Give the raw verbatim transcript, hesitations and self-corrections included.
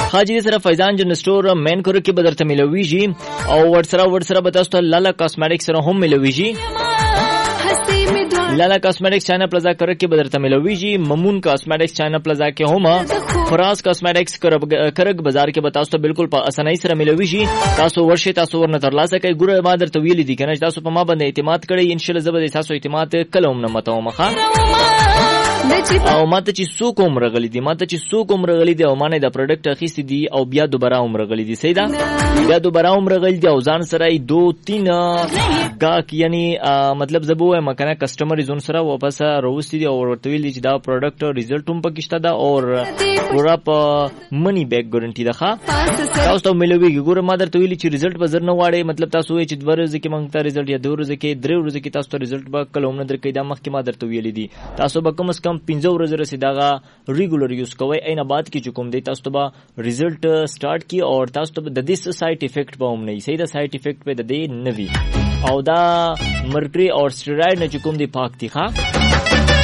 حاجی سره فیضان جن سٹور مین کور کې بدرته ملويږي او ورسره ورسره به تاسو ته لالا کاسمیټکس سره هم ملويږي. لالا کاسمیټکس چاینا پلازا کور کې بدرته ملويږي. ممون کاسمیټکس چاینا پلازا کې هم. فراز کاسمیټکس کرګ بازار کې به تاسو ته بالکل په اسانۍ سره ملويږي. تاسو ورشي تاسو ورنه ترلاسه کوي. ګوره ما درته ویلي دي کنه تاسو په ما باندې اعتماد کړئ ان شاء الله زبر تاسو اعتماد کلم نه متو مخه او ماته چې څوک عمر غلي دي ماته چې څوک عمر غلي دي او مانه دا پروډکټ اخیستی دي او بیا دوباره عمر غلي دي سیدا بیا دوباره عمر غلي دي او ځان سره دو تین گاک یعنی مطلب زبو مکنه کسٹمر زون سره واپس روستي دي او ورته ویل دي دا پروډکټ ریزلټ هم پکشته دا او پورا په منی بیک ګارانټي ده ښا تاسو ته ملويږي. ګوره ما درته ویلي چې ریزلټ به زر نه واړي مطلب تاسو وایي چې دوه ورځې کې مونږ ته ریزلټ یا دوه ورځې کې درې ورځې کې تاسو ته ریزلټ به کله هم نه درکې. دا مخکې ما درته ویلي دي تاسو به کم از کم پنځه ورځې رسیداغه ریګولر یوز کوئ. اینه بعد کې چې کوم دی تاسو ته به ریزلټ سٹارټ کی او تاسو ته د دې سایډ افیکټ به هم نه وي. صحیح دا سایډ افیکټ به د دې نه وي او دا مرکری او سټیراید نه چې کوم دی پاک دي ښا